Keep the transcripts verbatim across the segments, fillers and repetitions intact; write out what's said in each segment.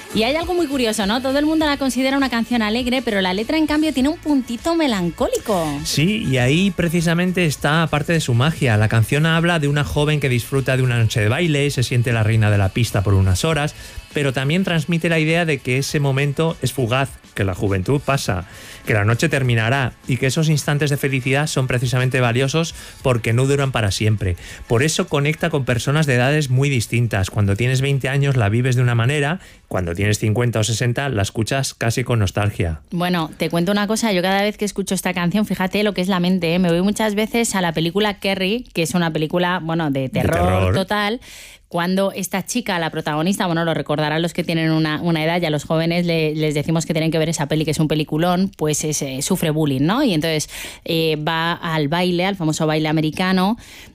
Y hay algo muy curioso, ¿no? Todo el mundo la considera una canción alegre, pero la letra, en cambio, tiene un puntito melancólico. Sí, y ahí precisamente está parte de su magia. La canción habla de una joven que disfruta de una noche de baile, se siente la reina de la pista por unas horas, pero también transmite la idea de que ese momento es fugaz, que la juventud pasa, que la noche terminará y que esos instantes de felicidad son precisamente valiosos porque no duran para siempre. Por eso conecta con personas de edades muy distintas. Cuando tienes veinte años la vives de una manera, cuando tienes cincuenta o sesenta la escuchas casi con nostalgia. Bueno, te cuento una cosa, yo cada vez que escucho esta canción, fíjate lo que es la mente, ¿eh? Me voy muchas veces a la película Carrie, que es una película, bueno, de terror, de terror. total, cuando esta chica, la protagonista, bueno, lo recordarán los que tienen una, una edad, y a los jóvenes le, les decimos que tienen que ver esa peli, que es un peliculón, pues es, eh, sufre bullying, ¿no? Y entonces eh, va al baile, al famoso baile americano,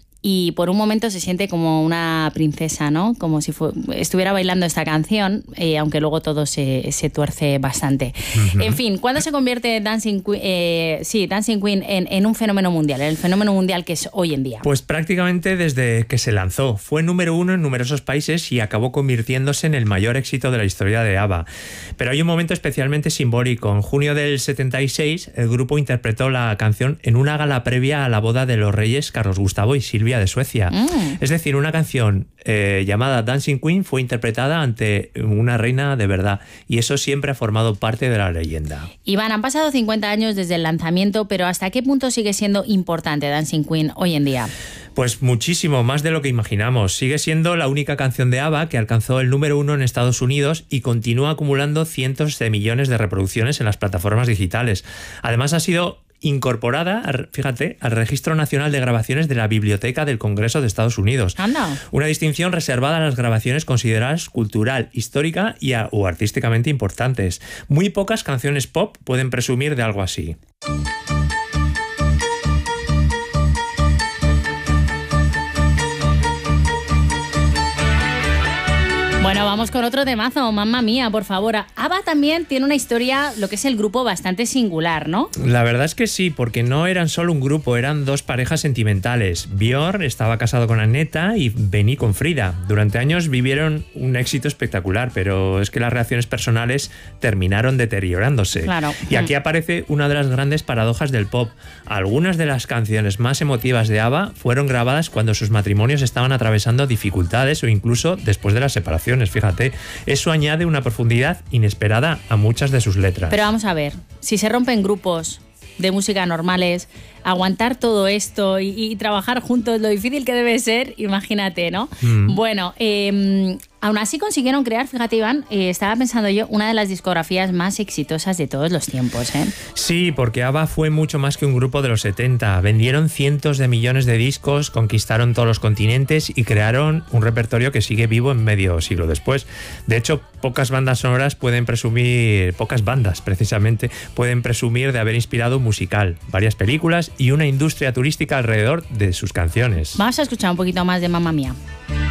y por un momento se siente como una princesa, ¿no? Como si fue, estuviera bailando esta canción, eh, aunque luego todo se, se tuerce bastante. Uh-huh. En fin, ¿cuándo se convierte Dancing Queen, eh, sí, Dancing Queen en, en un fenómeno mundial, en el fenómeno mundial que es hoy en día? Pues prácticamente desde que se lanzó. Fue número uno en numerosos países y acabó convirtiéndose en el mayor éxito de la historia de ABBA. Pero hay un momento especialmente simbólico. En junio del setenta y seis, el grupo interpretó la canción en una gala previa a la boda de los reyes Carlos Gustavo y Silvia de Suecia. Mm. Es decir, una canción eh, llamada Dancing Queen fue interpretada ante una reina de verdad, y eso siempre ha formado parte de la leyenda. Iván, han pasado cincuenta años desde el lanzamiento, pero ¿hasta qué punto sigue siendo importante Dancing Queen hoy en día? Pues muchísimo, más de lo que imaginamos. Sigue siendo la única canción de ABBA que alcanzó el número uno en Estados Unidos y continúa acumulando cientos de millones de reproducciones en las plataformas digitales. Además, ha sido incorporada, fíjate, al Registro Nacional de Grabaciones de la Biblioteca del Congreso de Estados Unidos. Anda. Una distinción reservada a las grabaciones consideradas cultural, histórica y a, o artísticamente importantes. Muy pocas canciones pop pueden presumir de algo así. Bueno, vamos con otro temazo, mamma mía, por favor. ABBA también tiene una historia, lo que es el grupo, bastante singular, ¿no? La verdad es que sí, porque no eran solo un grupo, eran dos parejas sentimentales. Björn estaba casado con Agneta y Benny con Frida. Durante años vivieron un éxito espectacular, pero es que las relaciones personales terminaron deteriorándose. Claro. Y aquí aparece una de las grandes paradojas del pop. Algunas de las canciones más emotivas de ABBA fueron grabadas cuando sus matrimonios estaban atravesando dificultades o incluso después de la separación. Fíjate, eso añade una profundidad inesperada a muchas de sus letras. Pero vamos a ver, si se rompen grupos de música normales, aguantar todo esto y, y trabajar juntos, lo difícil que debe ser, imagínate, ¿no? Mm. Bueno, eh, aún así consiguieron crear, fíjate, Iván, eh, estaba pensando yo, una de las discografías más exitosas de todos los tiempos, ¿eh? Sí, porque ABBA fue mucho más que un grupo de los setenta. Vendieron cientos de millones de discos, conquistaron todos los continentes y crearon un repertorio que sigue vivo en medio siglo después. De hecho, pocas bandas sonoras pueden presumir, pocas bandas precisamente, pueden presumir de haber inspirado un musical, varias películas y una industria turística alrededor de sus canciones. Vamos a escuchar un poquito más de Mamma Mía.